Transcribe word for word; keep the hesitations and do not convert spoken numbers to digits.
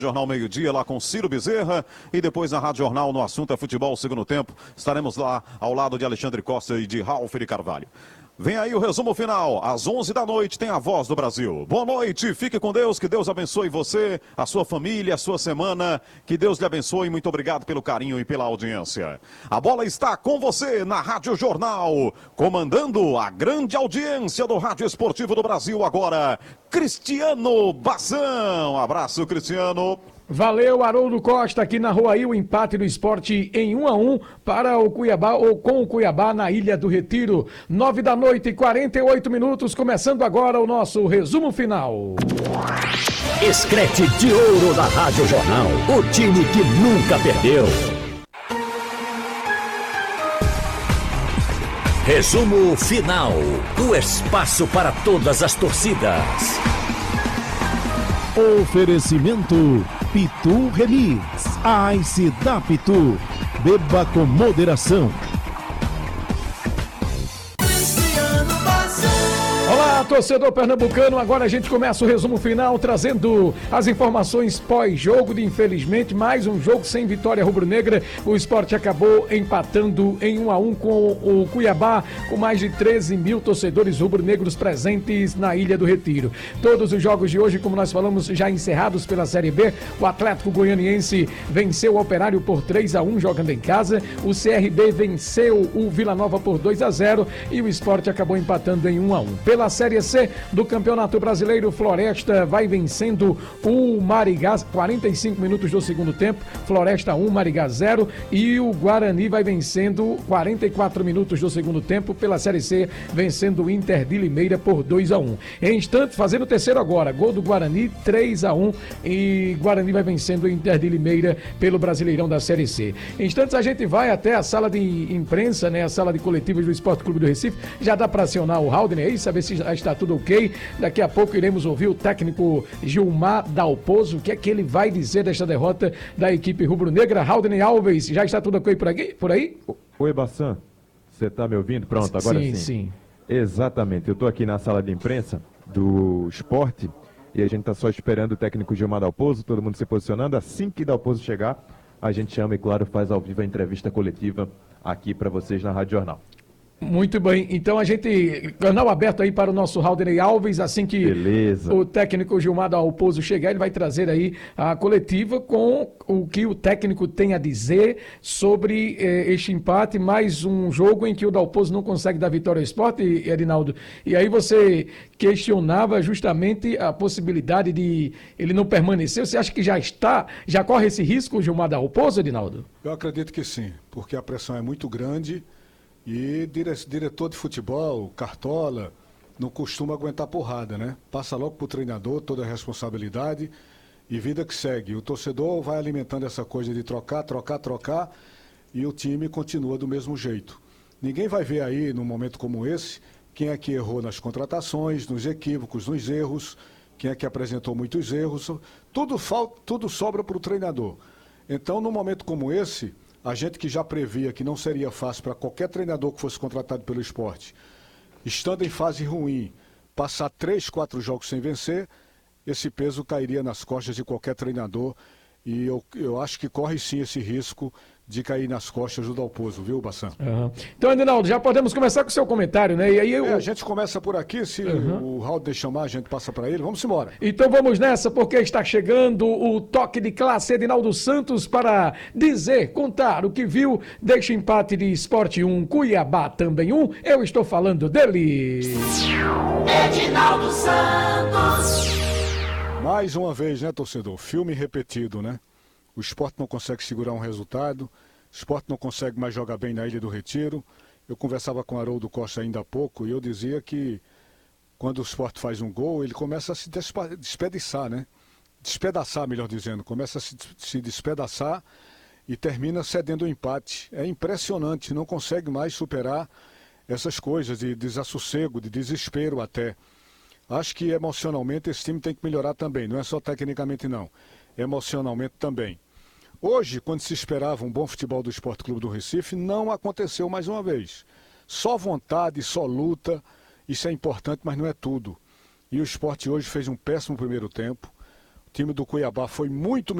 Jornal Meio-Dia, lá com Ciro Bezerra, e depois na Rádio Jornal, no assunto é futebol, segundo tempo, estaremos lá ao lado de Alexandre Costa e de Ralf de Carvalho. Vem aí o resumo final, às onze da noite tem a Voz do Brasil. Boa noite, fique com Deus, que Deus abençoe você, a sua família, a sua semana, que Deus lhe abençoe, muito obrigado pelo carinho e pela audiência. A bola está com você na Rádio Jornal, comandando a grande audiência do Rádio Esportivo do Brasil agora, Cristiano Bassão. Abraço, Cristiano. Valeu, Haroldo Costa, aqui na Rua I, o empate do Esporte em um a um para o Cuiabá, ou com o Cuiabá na Ilha do Retiro. Nove da noite e quarenta e oito minutos, começando agora o nosso resumo final. Escrete de ouro da Rádio Jornal, o time que nunca perdeu. Resumo final, o espaço para todas as torcidas. Oferecimento Pitu Remix, a Ice da Pitu. Beba com moderação. Olá, torcedor pernambucano, agora a gente começa o resumo final trazendo as informações pós-jogo de, infelizmente, mais um jogo sem vitória rubro-negra. O Sport acabou empatando em um a um com o Cuiabá, com mais de treze mil torcedores rubro-negros presentes na Ilha do Retiro. Todos os jogos de hoje, como nós falamos, já encerrados pela Série B. O Atlético Goianiense venceu o Operário por três a um jogando em casa. O C R B venceu o Vila Nova por dois a zero e o Sport acabou empatando em um a um. Pela Série C do Campeonato Brasileiro, Floresta vai vencendo o Marigá, quarenta e cinco minutos do segundo tempo, Floresta um, Marigá zero, e o Guarani vai vencendo quarenta e quatro minutos do segundo tempo, pela Série C, vencendo o Inter de Limeira por dois a um. Em instante, fazendo o terceiro agora, gol do Guarani, três a um, e Guarani vai vencendo o Inter de Limeira pelo Brasileirão da Série C. Em instantes, a gente vai até a sala de imprensa, né, a sala de coletivos do Esporte Clube do Recife. Já dá para acionar o Haldner aí, saber se já está tudo ok. Daqui a pouco iremos ouvir o técnico Gilmar Dalpozo, o que é que ele vai dizer desta derrota da equipe rubro-negra. Haldner Alves, já está tudo ok por aqui? Por aí? Oi, Bassan, você está me ouvindo? Pronto, agora sim. Sim, sim. Exatamente, eu estou aqui na sala de imprensa do Esporte e a gente está só esperando o técnico Gilmar Dalpozo, todo mundo se posicionando. Assim que Dalpozo chegar, a gente chama e, claro, faz ao vivo a entrevista coletiva aqui para vocês na Rádio Jornal. Muito bem, então a gente, canal aberto aí para o nosso Haldner Alves, assim que Beleza. O técnico Gilmar Dalpozo chegar, ele vai trazer aí a coletiva com o que o técnico tem a dizer sobre eh, este empate, mais um jogo em que o Dalpozo não consegue dar vitória ao Sport, Edinaldo, e aí você questionava justamente a possibilidade de ele não permanecer. Você acha que já está, já corre esse risco o Gilmar Dalpozo, Edinaldo? Eu acredito que sim, porque a pressão é muito grande. E dire, diretor de futebol, Cartola, não costuma aguentar porrada, né? Passa logo pro treinador toda a responsabilidade e vida que segue. O torcedor vai alimentando essa coisa de trocar, trocar, trocar e o time continua do mesmo jeito. Ninguém vai ver aí, num momento como esse, quem é que errou nas contratações, nos equívocos, nos erros, quem é que apresentou muitos erros. Tudo, falta, tudo sobra para o treinador. Então, num momento como esse, a gente que já previa que não seria fácil para qualquer treinador que fosse contratado pelo Sport, estando em fase ruim, passar três, quatro jogos sem vencer, esse peso cairia nas costas de qualquer treinador. E eu, eu acho que corre sim esse risco de cair nas costas do Dalpozo, viu, Bassan? Uhum. Então, Edinaldo, já podemos começar com o seu comentário, né? E aí eu... é, a gente começa por aqui, se uhum. o Haldner chamar, a gente passa para ele. Vamos embora. Então vamos nessa, porque está chegando o toque de classe Edinaldo Santos para dizer, contar o que viu deste empate de Sport um, Cuiabá também um. Eu estou falando dele. Edinaldo Santos. Mais uma vez, né, torcedor? Filme repetido, né? O Sport não consegue segurar um resultado, o Sport não consegue mais jogar bem na Ilha do Retiro. Eu conversava com o Haroldo Costa ainda há pouco e eu dizia que quando o Sport faz um gol, ele começa a se despedaçar, né? Despedaçar, melhor dizendo. Começa a se, se despedaçar e termina cedendo o empate. É impressionante, não consegue mais superar essas coisas de desassossego, de desespero até. Acho que emocionalmente esse time tem que melhorar também, não é só tecnicamente não. Emocionalmente também. Hoje, quando se esperava um bom futebol do Esporte Clube do Recife, não aconteceu mais uma vez. Só vontade, só luta, isso é importante, mas não é tudo. E o Sport hoje fez um péssimo primeiro tempo. time do Cuiabá foi muito